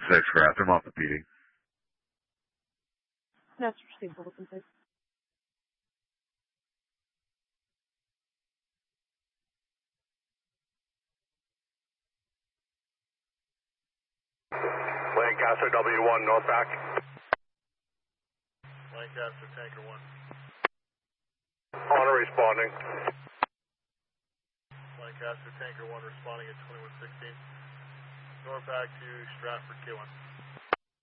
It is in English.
6, craft. I'm off the PD. That's receivable. Lancaster W1, northbound. Lancaster Tanker 1. Honor responding. Lancaster Tanker 1 responding at 2116. Northbound to Stratford K1.